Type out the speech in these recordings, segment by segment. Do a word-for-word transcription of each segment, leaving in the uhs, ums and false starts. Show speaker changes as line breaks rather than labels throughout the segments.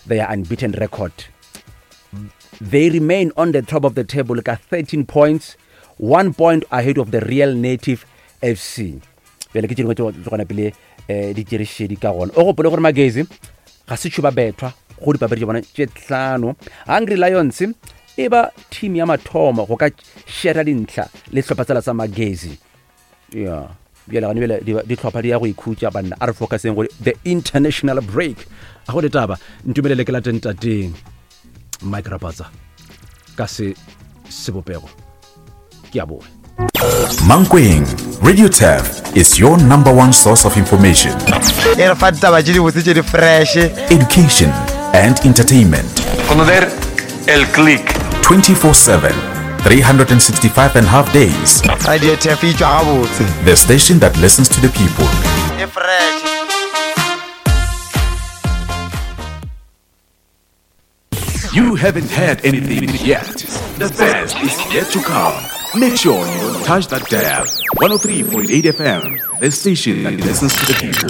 their unbeaten record. They remain on the top of the table like thirteen points, one point ahead of the Real Native F C. Bele ke tšeng go tsogana pele eh di tšerešedi ka gona. O gopole gore Magezi ga se tšhuba betwa go dipapadi tša bona tše tlhano. Hungry Lions e ba team ya mathomo go ka shera dintlha le hlopha tsa Magezi. Yeah. Bjela gane bjela di tlhopha di ya go ikhutša banna a re focuseng go the international break. A go ditaba ntumelele ke la tentateng. Mike Rapatsa ka se sebopego ke a boe.
Mankweng Radio Turf is your number one source of information, education and entertainment.
Conocer el click
twenty-four seven, three hundred sixty-five and a half days. The station that listens to the people. You haven't heard anything yet. The best is yet to come. Make sure you don't touch that dial. one oh three point eight F M, the station that listens to the people.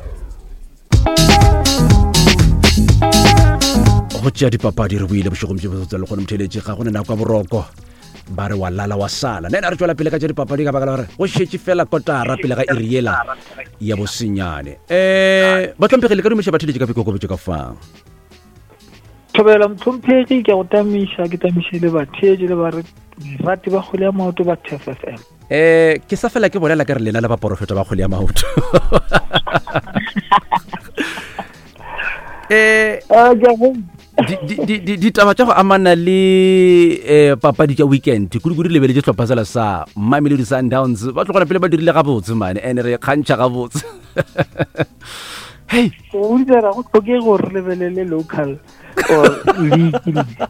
Go tšea dipapadi re buile bošego mtšebotsa le gone mtheletše ga gone nako ya boroko ba re wa lala wa sala nena re tšwela pele ka tša dipapadi ka baka la gore go šetše fela kotara pele ga iriela ya bosenyane um batlhompegile ka dumeša batheletše ka pekokobetše ka fang
Thobela mthomphegi ke go tamisha ke tamishe le batheje le ba re rati ba khole ya maoto ba T F M.
Eh ke sa fela ke bolela ka re lena le ba profeta ba khole ya maoto. Eh di di di di taba tša go amana le eh papadi tša weekend ku di lebele tše hlopha sela sa Mamelodi Sundowns ba tlogana pele ba dirile ga botse mane ene re khantša ga botse. Hey
o dira go tloke go re lebelele local or league.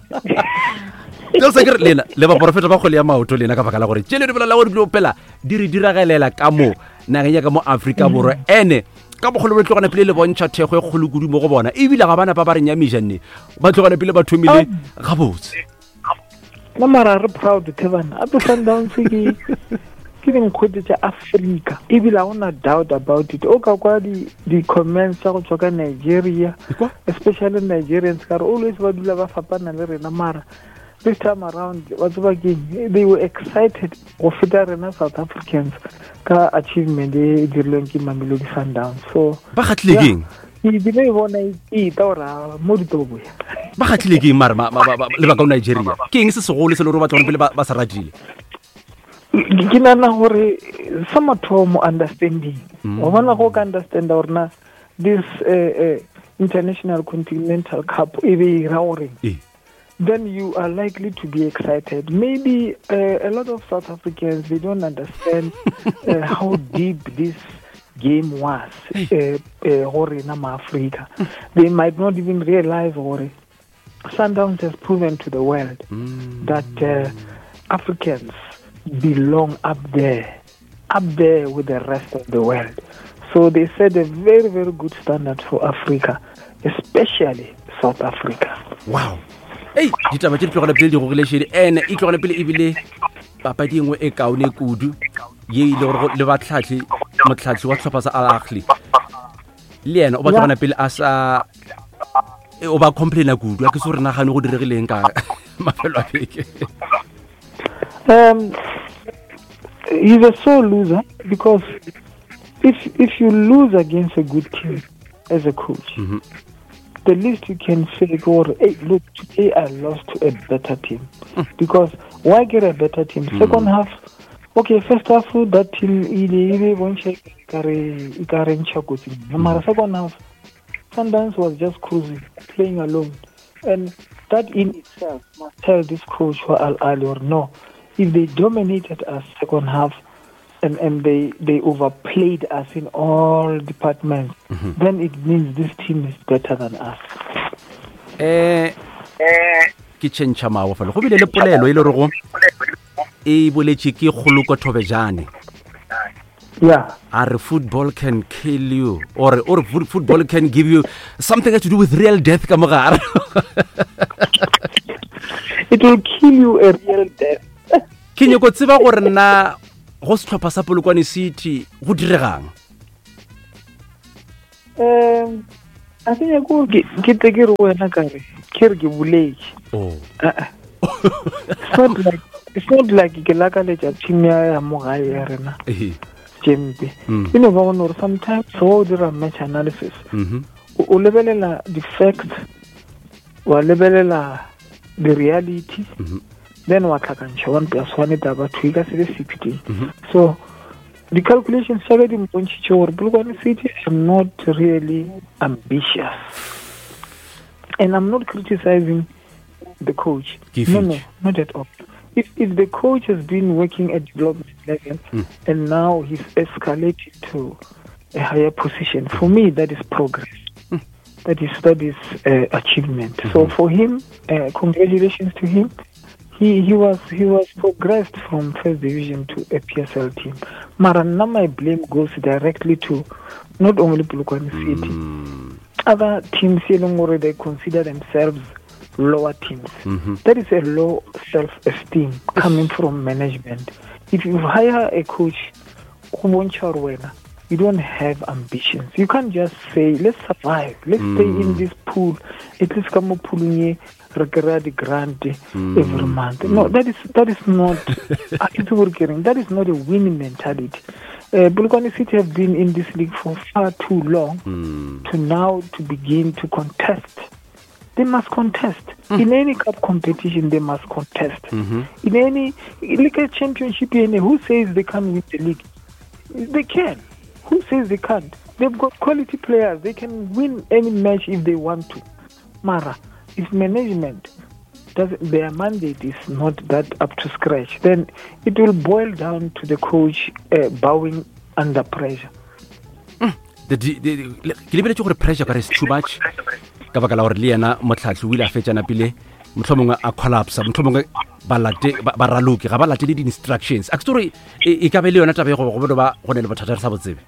Lo sa ke lena le ba profeta ba khole ya maoto lena ka baka la gore tšele di bolela go di pela di re diragelela ka mo nageng ya ka mo Africa borwa ene ka bogolo ba tlogana pele le bontšha thego e kgolo kudu mo go bona e bile ga bana ba ba re nyamišane ba tlogana pele ba thomile ga botse
na mara re proud Kevin a to Sundowns ke ke ding khwete tša Africa e bile ga ona doubt about it o ka kwa di di comments tša go tswa ka Nigeria especially Nigerians car always ba dula ba fapana le rena mara this time around what's working they were excited go feta rena South Africans ka achievement e dirilweng ke Mamelodi Sundowns so
ba khatlekeng
e bile bona e taora mo ditobo
ba khatlekeng mara le ba ka Nigeria ke eng se segolo se le re ba tsona pele ba sa radile
ke nana gore some mathomo understanding o bona go ka understand or na this uh, uh, international continental cup e be rawring then you are likely to be excited. Maybe uh, a lot of South Africans, they don't understand uh, how deep this game was uh, uh, in Africa. They might not even realize what Sundowns has proven to the world mm. that uh, Africans belong up there, up there with the rest of the world. So they set a very, very good standard for Africa, especially South Africa.
Wow. Hey, ditaba tše di tlogela pele di gogile šedi ene e tlogela pele e bile papadi engwe e kaone kudu ye ile gore le batlhatlhi motlhatlhi wa tlhopha sa Al Ahly le ena o ba tlogana pele a sa o ba complaina kudu a ke se gore nagane go diregileng ka mafelo a beke.
Um, he's a sore loser because if if you lose against a good team as a coach, mm-hmm. the least you can say, or hey, look, today I lost to a better team. Mm. Because why get a better team? Mm. Second half, okay, first half that team ile won't check ikare ikare nchakoti. Mara second half, Sundowns was just cruising, playing alone, and that in itself must tell this coach for Al Ahly or no, if they dominated us second half. And, and they, they overplayed us in all departments, mm-hmm. then it means this team is better than us.
Eh, ke tšhentšha mawa fela go bile le polelo e le re go e boletše ke Kgoloko Thobejane.
Yeah.
Our football can kill you, or or football can give you something to do with real death. Kamagara.
It will kill you a real death.
Ke nyako tseba gore na go se tlhopha sa Polokwane City go diregang?
Um, a ke nyako ke ke te ke re wena ka re ke re ke buletse
oh
it's not like it's not like ke la ka letja team ya ya mo gae ya rena
eh
Jembe you know ba ono sometimes so dira match analysis
mhm
o lebelela the facts wa lebelela the reality
mhm
then wa tlhakantsha one plus one ta ba two ka se sixty
mhm
so the calculations are very important. Bulugwane City am not really ambitious, and I'm not criticizing the coach.
Give
no,
it.
no, not at all. If if the coach has been working at development level
Mm.
and now he's escalated to a higher position, for me that is progress.
Mm.
That is that is uh, achievement. Mm-hmm. So for him, uh, congratulations to him. He he was he was progressed from first division to a P S L team. Mara, now my blame goes directly to not only Bulugwane City,
mm.
other teams here where they consider themselves lower teams.
Mm-hmm.
That is a low self-esteem coming from management. If you hire a coach, you don't have ambitions. You can't just say, let's survive, let's mm. stay in this pool, at least come up pulling the grant
mm.
every month. No, that is that is not that is not a winning mentality. Uh, Bulugwane City have been in this league for far too long
mm.
to now to begin to contest. They must contest. Mm. In any cup competition, they must contest.
Mm-hmm.
In any league championship, who says they can't win the league? They can. Who says they can't? They've got quality players. They can win any match if they want to. Mara, if management does their mandate is not that up to scratch, then it will boil down to the coach uh, bowing under pressure.
Mm. The the ke lebeletse gore pressure ka is too much ka baka la gore le yena motlhatli o ile a fetsa na pile motlhomongwe a collapse motlhomongwe ba late ba raloke ga ba late le instructions a story e ka be le yona tabe go go ba go ne le bothata re sa botsebe.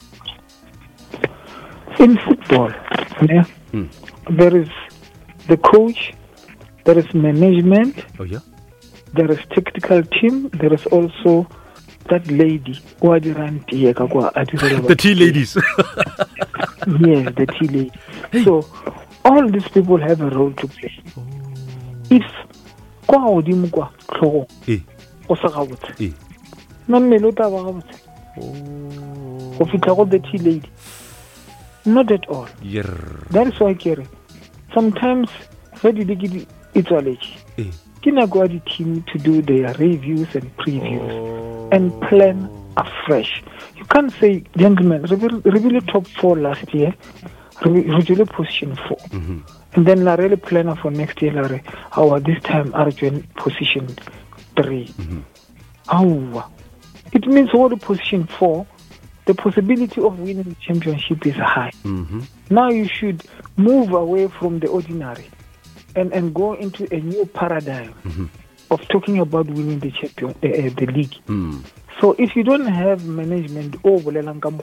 In football, yeah, mm. there is the coach, there is management,
oh yeah,
there is tactical team, there is also that lady who the
tea ladies.
Yes, the tea lady. Hey. So all these people have a role to play. Oh. If kwa odimo kwa tlhogo o sa ga botse na mmelo ta ba ga botse o fitla go the tea lady, not at all.
Yeah.
That is why kere sometimes when the league it's allergy ke nako the team to do their reviews and previews oh. and plan afresh. You can't say, gentlemen, reveal top four last year, reveal position four, mm-hmm. and then la really plan for next year. La how this time are in position three. Mm-hmm. How it means all the position four, the possibility of winning the championship is high. Mm-hmm. Now you should move away from the ordinary and and go into a new paradigm mm-hmm. of talking about winning the champion, uh, uh, the league. Mm. So if you don't have management over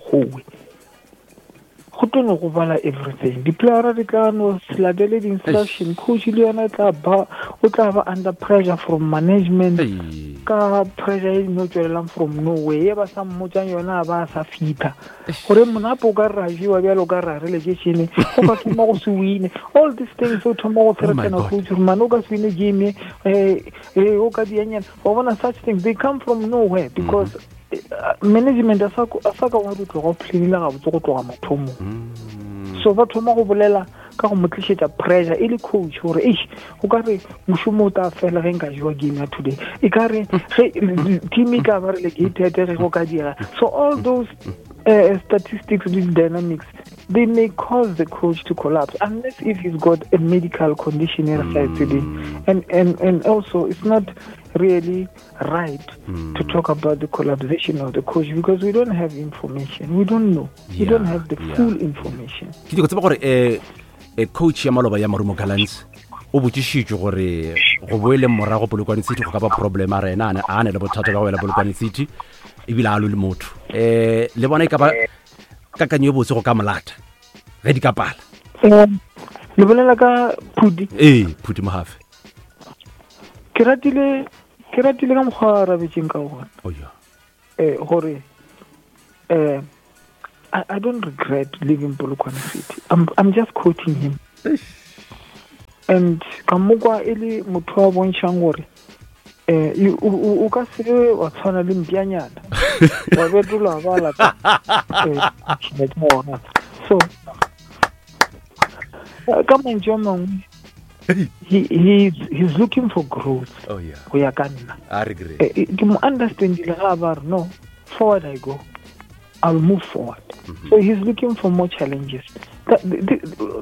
everything, the player was sladed instruction, coach Leona under pressure from management, hey. Pressure from nowhere, but some Mojana Basa Fita. All these things, so tomorrow, Manogas win a game, or such things, they come from nowhere because. Mm-hmm. Uh, management asaka asaka wa go go plenila ga botse go tloga mathomo so ba thoma go bolela ka go motlisetsa pressure ile coach gore eish o ka re moshomo o ta fela ge nka jwa game ya today e ka re team e ka ba re le gate ge go ka dira. So all those uh, statistics, these dynamics, they may cause the coach to collapse unless if he's got a medical condition inside today. And, and and also it's not really right mm. to talk about the collaboration of the coach because we don't have information. We don't know. Yeah, we don't have the yeah. full information.
Ke go tseba gore eh e coach ya maloba ya Marumo Gallants o botsishitse gore go boele morago Bulugwane City go ka ba problem a rena a ane le bothata ba wela Bulugwane City e bila a lo le motho eh le bona e ka ba ka kanyo botse go ka molata ge di ka pala
le bolela ka Phudi
eh Phudi Mohafe
ke ratile ke ratile ka mogwa ra betseng ka ona
oh yeah
eh gore eh I, I don't regret leaving Polokwane City. I'm I'm just quoting him. And kamukwa ili motho wa bontshang gore eh o ka se wa tshwana le mpianyana wa betula ba la eh so come on John he he's he's looking for growth.
Oh yeah.
Go ya kana
I regret.
ke mo understand le ga ba no forward I go, I'll move forward. Mm-hmm. So he's looking for more challenges. It's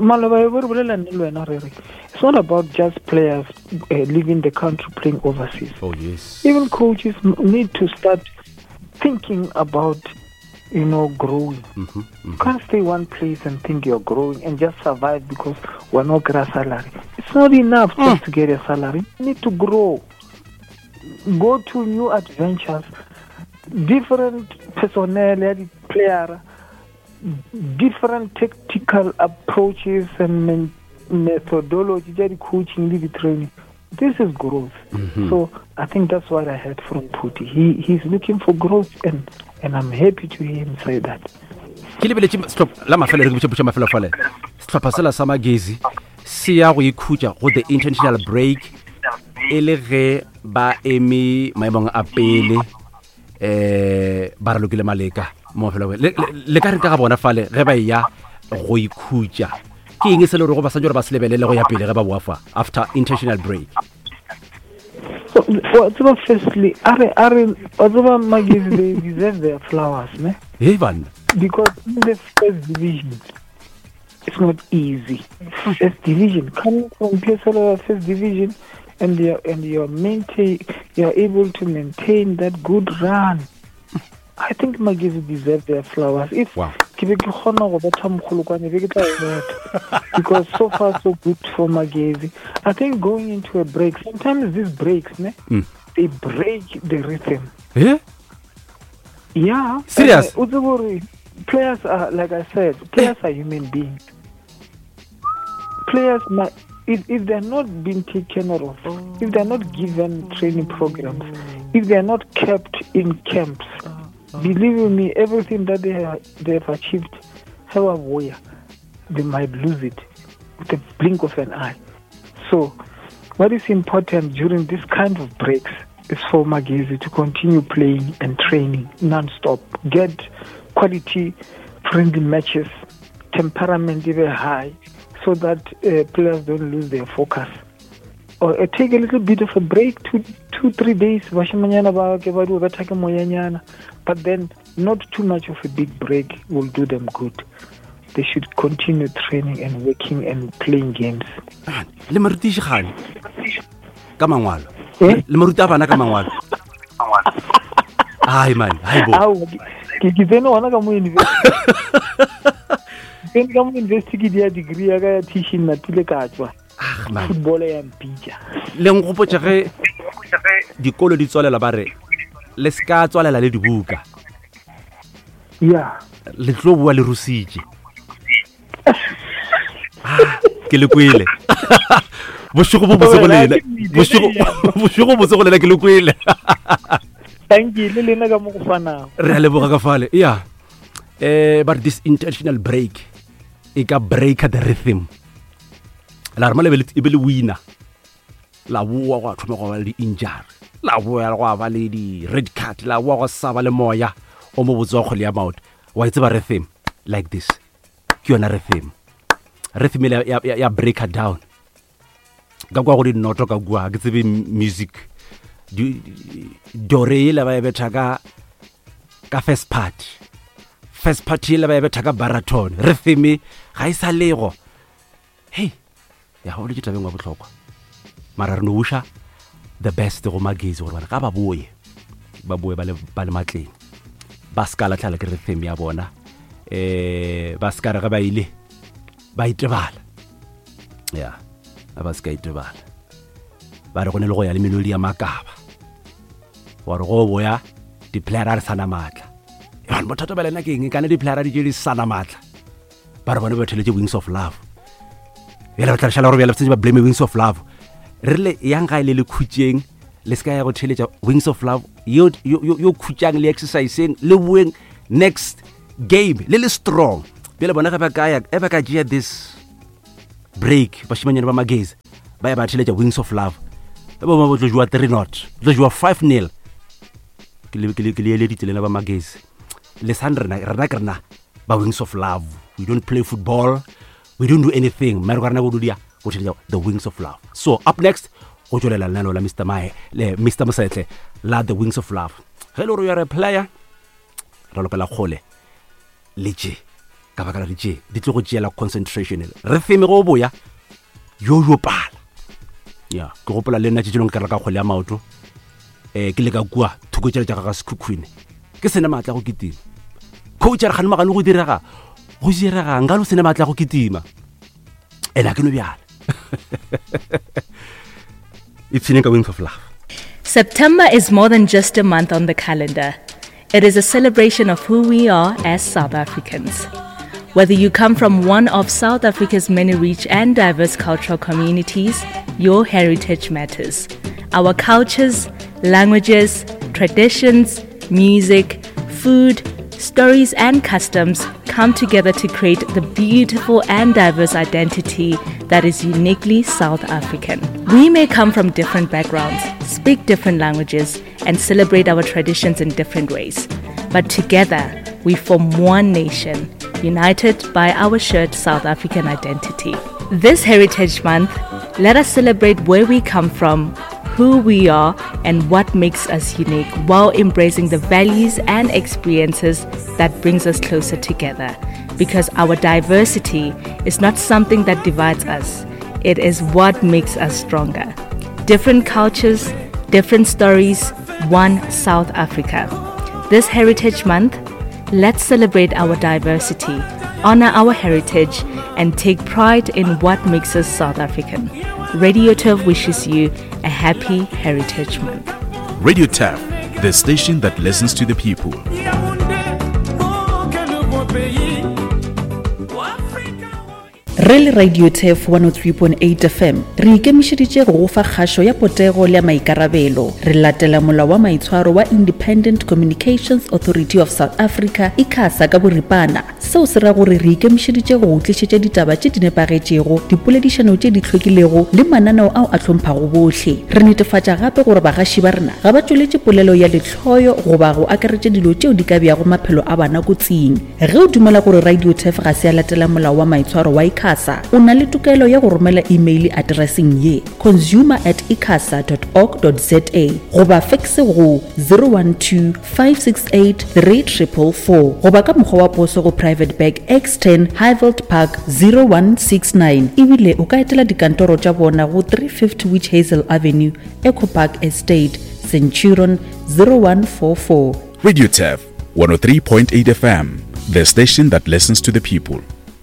not about just players uh, leaving the country playing overseas.
Oh yes.
Even coaches need to start thinking about, you know, growing. Mm-hmm. Mm-hmm. You can't stay one place and think you're growing and just survive because we're not getting a salary. It's not enough mm. just to get a salary. You need to grow. Go to new adventures. Different personnel, player, different tactical approaches and methodology, coaching, the training. This is growth. Mm-hmm. So I think that's what I heard from Puti. He he's looking for growth, and and I'm happy to hear him say that.
Stop. La mafele re butse butse mafele fale. Stop sela sa Magezi. Sia go ikhuja go the intentional break. Ele ge ba emi maimong a pele eh ba re lokile maleka mo fela le le ka re ka ga bona fale ge ba ya go ikhuja ke eng se le re go ba sa jore ba se lebelele go ya pele ge ba boa fa after intentional break.
So what's about firstly are are other Magezi they deserve their flowers, ne?
Even
because in the first division it's not easy. First division coming from P S L first division, and you're and you're maintain you're able to maintain that good run. I think Magezi deserve their flowers. If
wow.
Because so far so good for Magezi. I think going into a break, sometimes these breaks, ne, mm. they break the rhythm.
Yeah?
Yeah.
Serious?
Uh, players are, like I said, players are human beings. Players, if, if they're not being taken care of, if they're not given training programs, if they're not kept in camps, believe me, everything that they have, they have achieved, however, they might lose it with a blink of an eye. So, what is important during this kind of breaks is for Magezi to continue playing and training non-stop, get quality friendly matches, temperament even high, so that uh, players don't lose their focus. Or uh, take a little bit of a break, two, two, three days, but then not too much of a big break will do them good. They should continue training and working and playing games.
Le maruti shigane ka mangwalo le maruti a bana ka mangwalo ai man hai bo
au ke ke tsene ona ka mo university ke ka mo university ke dia degree ya ka teaching na tile ka tswa
ah man
football ya mpija
le ngopotse ge dikolo di tswalela ba re le ska tswalela le dibuka
yeah
le tlo bua le rusitse ah ke le kwele boshogo bo botse go lena boshogo boshogo botse go lena ke le kwele
thank you le lena ka mo go fana
re le boga ka fale yeah eh but this intentional break e ka break the rhythm la rema le be le winner la bua go thoma go ba le injury la bua go ba le di red card la bua go sa ba le moya o mo botso go le ya maut wa itse ba rhythm like this ke yona rhythm rhythm ya ya, ya break her down ga kwa go di noto ka gwa ke tsebe music do re la ba betha ka ka first part first part la ba betha ka baraton rhythm ga isa lego hey ya ho le tšabeng wa botlhokwa mara re no usha the best go Magezi gore bana ka ba boye ba boye ba le ba le matleng ba skala tlala ke rhythm ya bona eh ba skara ga ba ile ba itebala ya ba ska itebala ba re gone le go ya le melodi ya makaba wa re go boya di player a sana matla ya mo thata ba lena ke eng kana di player di di sana matla ba re bone ba theletse Wings of Love ya la tla shala re ya le ba blame Wings of Love re le yang ga ile le khutjeng le ska ya go theletsa Wings of Love yo yo yo khutjang le exercising le bueng next game le le strong bjale bona ge ba kaya e ba ka jea this break bashimanyane ba magezi ba ya ba theletša Wings of Love e ba ba tlo jua three not tlo jua five nil ke le ke le ke le eleditse lena ba magezi le sandrena rena ke rena ba Wings of Love. We don't play football, we don't do anything mara ka rena go dudia go theletša the Wings of Love. So up next go tšwelela lenaneo la Mister Mae le Mister Mosetle la the Wings of Love. Ge le gore you are a player ra lopela kgole le tše ka baka la ditše di tlo go tšeela concentration re feme go boya yo yo pala ya ke gopola le nna tše tšelong ke reka kgole ya maoto eh ke le ka kua thuko tšela tša ga sekhukhwine ke sena matla go kitima coach re gane magane go direga go direga ngalo sena matla go kitima ena ke no bjala it's in a Wings of Love.
September is more than just a month on the calendar. It is a celebration of who we are as South Africans. Whether you come from one of South Africa's many rich and diverse cultural communities, your heritage matters. Our cultures, languages, traditions, music, food, stories and customs come together to create the beautiful and diverse identity that is uniquely South African. We may come from different backgrounds, speak different languages, and celebrate our traditions in different ways. But together, we form one nation, united by our shared South African identity. This Heritage Month, let us celebrate where we come from, who we are, and what makes us unique, while embracing the values and experiences that brings us closer together. Because our diversity is not something that divides us, it is what makes us stronger. Different cultures, different stories, one South Africa. This Heritage Month, let's celebrate our diversity, honor our heritage, and take pride in what makes us South African. Radio Turf wishes you a happy Heritage Month.
Radio Turf, the station that listens to the people.
Real Radio Turf one oh three point eight F M re ikemišeditše go go fa kgašo ya potego le maikarabelo. Re latela molao wa maitshwaro wa Independent Communications Authority of South Africa ICASA ka boripana. Seo se ra gore re ikemišeditše go tlišetša ditaba tše di nepagetšego, dipoledišano tše di hlwekilego le mananeo ao a hlomphang bohle. Re netefatša gape gore bagaši ba rena ga ba tšweletše polelo ya letlhoyo goba go akaretša dilo tšeo di ka bjago maphelo a bana kotsing. Ge o dumela gore Radio Turf ga se a latela molao wa maitshwaro wa ICASA, o na le tokelo ya go romela email addressing ye consumer at icasa dot org dot za goba faxe go zero one two five six eight three four four four goba ka mokgwa wa poso go Private Bag X ten Highveld Park zero one six nine. Ebile o ka etela dikantoro tša bona go three fifty Witch Hazel Avenue, Eco Park Estate, Centurion zero one four four.
Radio Turf one oh three point eight F M, the station that listens to the people.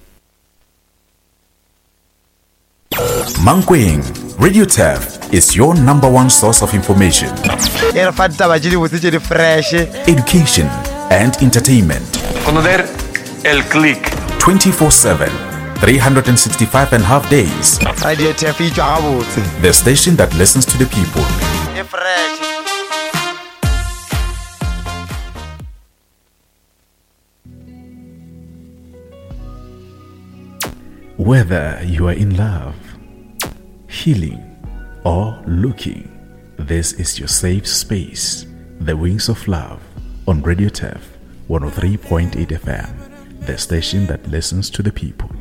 Mankweng, Radio Turf is your number one source of information, education and entertainment.
Conocer el click.
twenty-four seven, three hundred sixty-five and a half days. The station that listens to the people. Whether you are in love, healing, or looking, this is your safe space. The Wings of Love on Radio Turf one oh three point eight F M, the station that listens to the people.